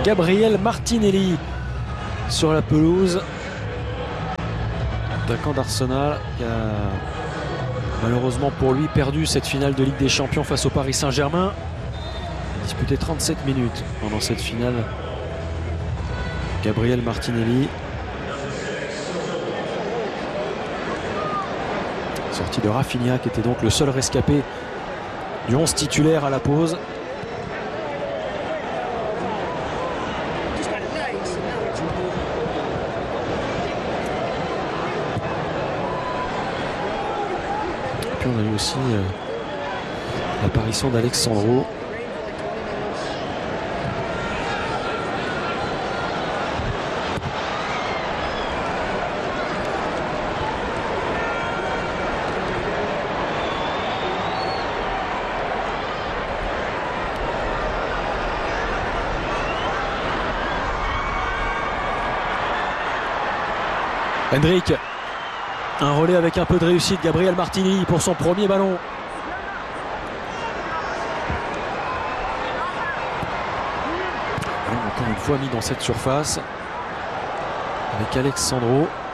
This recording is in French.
Gabriel Martinelli sur la pelouse. Attaquant d'Arsenal qui a malheureusement pour lui perdu cette finale de Ligue des Champions face au Paris Saint-Germain. Il a disputé 37 minutes pendant cette finale. Gabriel Martinelli. Sortie de Rafinha qui était donc le seul rescapé du 11 titulaire à la pause. Puis on a eu aussi l'apparition d'Alex Sandro. Hendrick, un relais avec un peu de réussite. Gabriel Martinelli pour son premier ballon. Encore une fois mis dans cette surface avec Alex Sandro.